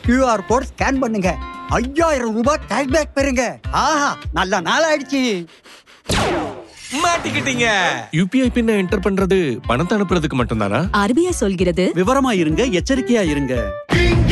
QR code scan பண்ணுங்க, 5000 ரூபாய் cashback பெறுங்க. ஆஹா, நல்ல நாள் ஆயிடுச்சு. மாட்டிக்கிட்டீங்க. யூபிஐ பின்ன என்டர் பண்றது பணத்தை அனுப்புறதுக்கு மட்டும்தானா? RBI சொல்கிறது, விவரமா இருங்க, எச்சரிக்கையா இருங்க.